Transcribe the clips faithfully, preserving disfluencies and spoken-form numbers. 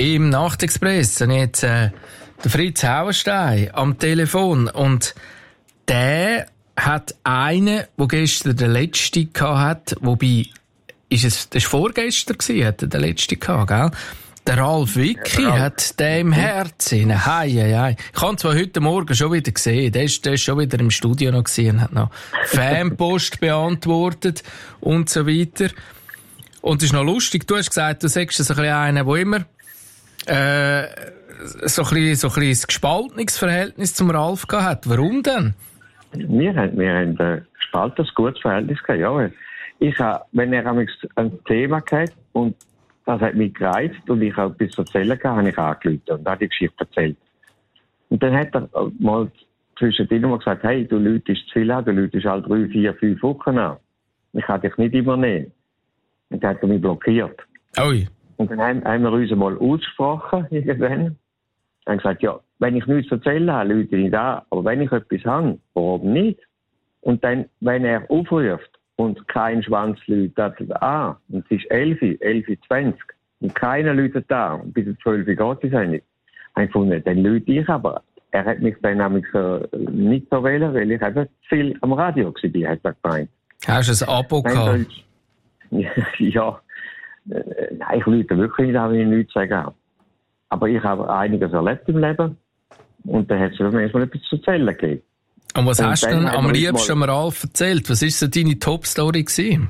Im Nachtexpress habe ich jetzt äh, den Fritz Hauenstein am Telefon und der hat einen, der gestern den letzten gehabt hat, wobei, ist es, das war vorgestern gewesen, hat er den letzten gehabt, gell? Der Ralf Wicki ja, hat den im Herzen. Hei, hei, hei. Ich habe ihn zwar heute Morgen schon wieder gesehen, der ist, der ist schon wieder im Studio noch gewesen und hat noch Fanpost beantwortet und so weiter. Und es ist noch lustig, du hast gesagt, du sagst so ein bisschen einen, der immer äh, so ein bisschen, so ein bisschen ein gespaltenes Verhältnis zum Ralf gehabt hat. Warum denn? Wir haben, wir haben ein gespaltenes, gutes Verhältnis gehabt, ja. Ich habe, wenn er ein Thema gehabt und das hat mich gereizt und ich auch etwas erzählen kann, habe ich angerufen und habe die Geschichte erzählt. Und dann hat er mal zwischendrin mal gesagt, hey, du läutest zu viel an, du läutest alle drei, vier, fünf Wochen an. Ich kann dich nicht immer nehmen. Und dann hat er mich blockiert. Ui. Und dann haben, haben wir uns mal ausgesprochen, irgendwann. Dann gesagt, ja, wenn ich nichts zu erzählen habe, läute ich nicht an. Aber wenn ich etwas habe, warum nicht? Und dann, wenn er aufruft und kein Schwanz läutet an, und es ist elf, elf zwanzig, und keiner läutet an, und bis zwölf geht es eigentlich, habe ich gefunden, dann läute ich aber. Er hat mich dann nämlich äh, nicht so wählen, weil ich eben zu viel am Radio war, hat er gemeint. Hast du ein Abo gehabt? Ja, äh, nein, ich läute wirklich nicht an, wenn ich nichts sagen. Aber ich habe einiges erlebt im Leben, und dann hat es mir manchmal etwas zu erzählen gegeben. Und was und hast du denn am liebsten mal Ralf erzählt? Was war so deine Top-Story gewesen?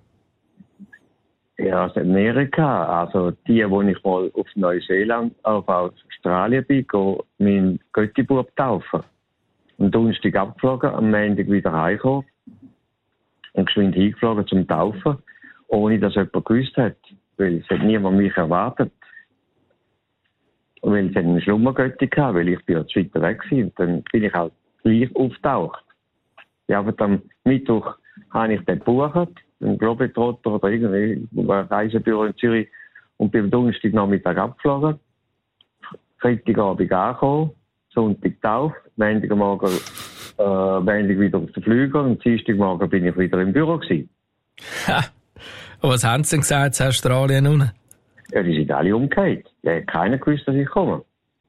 Ja, aus Amerika. Also die, wo ich mal auf Neuseeland, auf Australien bin, gehe meinen Göttibub taufen. Am Donnerstag abgeflogen, am Montag wieder heimgekommen und geschwind hingeflogen zum Taufen, ohne dass jemand gewusst hat. Weil es hat niemand mich erwartet. Weil es einen Schlummergötti hatte, weil ich bin ja zu weit weg war. Und dann bin ich halt gleich auftaucht. Ja, aber am Mittwoch habe ich den gebucht, einen Globetrotter oder irgendwie ein Reisebüro in Zürich, und bin am Donnerstagnachmittag abgeflogen. Freitagabend angekommen, Sonntag getauft, Montagmorgen äh, Montag wieder auf den Flüger und Dienstagmorgen bin ich wieder im Büro gewesen. Ha! Und was haben sie denn gesagt zu Australien unten? Ja, die sind alle umgekehrt. Ja, hat keiner gewusst, dass ich komme.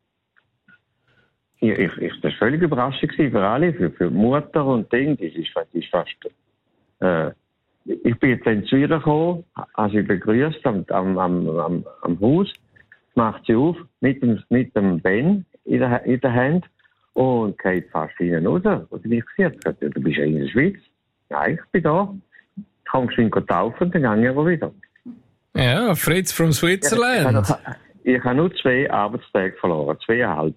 Ich, ich, ich, das war völlig überraschend für alle, für, für die Mutter und Ding. Das ist, das ist fast, äh, ich bin jetzt dann zu ihr gekommen, habe sie begrüßt am, am, am, am, am Haus, macht sie auf, mit dem, mit dem Ben in der, in der Hand, und geht fast hinten raus. Und ich gesagt, du bist ja in der Schweiz. Nein, ich bin da. Ich kann geschwind taufen, dann gehe ich aber wieder. Ja, Fritz from Switzerland. Ja, ich, ich habe nur zwei Arbeitstage verloren, zweieinhalb.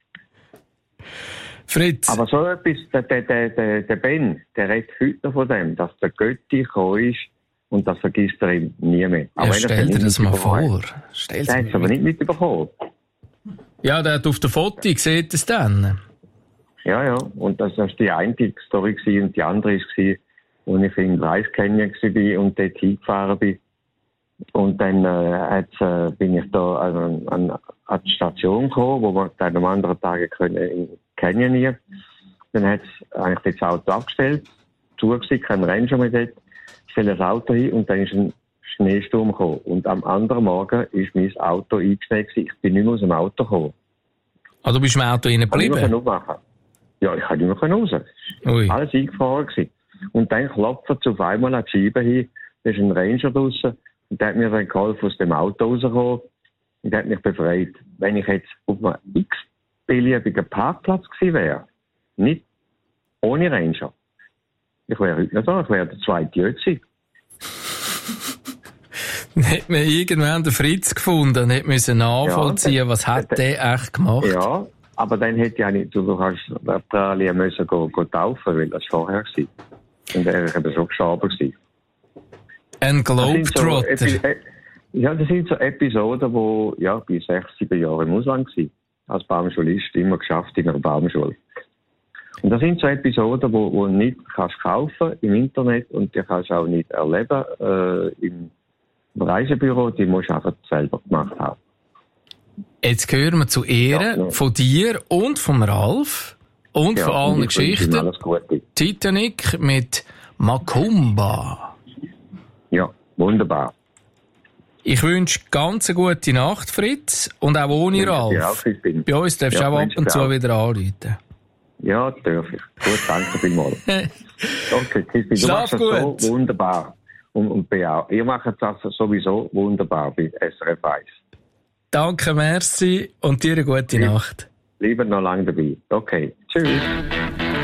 Fritz. Aber so etwas, der, der, der, der Ben, der redet heute noch von dem, dass der Götti gekommen ist, und das vergisst er ihm nie mehr. Ja, stell dir das mal vor. Stell der hat es aber nicht mitbekommen. Ja, der hat auf der Foto, sieht es dann. Ja, ja, und das war die eine Story gewesen, und die andere war, als ich in Reiskänien war und dort hingefahren bin. Und dann äh, äh, bin ich da an, an, an die Station gekommen, wo wir dann am anderen Tag können in Canyon hier. Dann hat eigentlich das Auto abgestellt, zugesehen, kein Ranger mehr dort, stelle das Auto hin, und dann ist ein Schneesturm gekommen. Und am anderen Morgen ist mein Auto eingeschneit gewesen. Ich bin nicht mehr aus dem Auto gekommen. Ah, du bist im Auto innen geblieben? Ich konnte Ja, ich konnte nicht mehr raus. Ui. Alles eingefahren gewesen. Und dann klopft es auf einmal an die Scheibe hin, da ist ein Ranger draussen. Und der hat mir dann geholfen, aus dem Auto rauszukommen, und der hat mich befreit. Wenn ich jetzt auf einem x-beliebigen Parkplatz gewesen wäre, nicht ohne Ranger, ich wäre heute nicht da, ich wäre der zweite Jötzi. Dann hätte man irgendwann den Fritz gefunden und hätte müssen nachvollziehen, ja, was hat der echt gemacht? Ja, aber dann hätte ich auch nicht, du kannst Australien müssen go, go taufen, weil das vorher war. Und er war eben so gestorben gewesen. Ein Globetrotter. So, ja, das sind so Episoden, wo, ja, ich bin sechs, sieben Jahre im Ausland gewesen. Als Baumschulist, immer geschafft in einer Baumschule. Und das sind so Episoden, wo, wo du nicht kannst kaufen im Internet, und die kannst du auch nicht erleben, äh, im Reisebüro, die musst du einfach selber gemacht haben. Jetzt hören wir zu Ehren ja, ja. von dir und vom Ralf und ja, von allen Geschichten. Alles Gute. Titanic mit Macumba. Ja, wunderbar. Ich wünsche ganz eine gute Nacht, Fritz. Und auch ohne Ralf. Ja, auch, bei uns darfst du ja, auch ab und zu auch. wieder anrufen. Ja, darf ich. Gut, danke vielmals. Okay, Crispin, du machst das so wunderbar. Und, und auch, ihr macht das sowieso wunderbar bei S R F eins. Danke, merci und dir eine gute Lieb, Nacht. Lieber noch lange dabei. Okay, tschüss.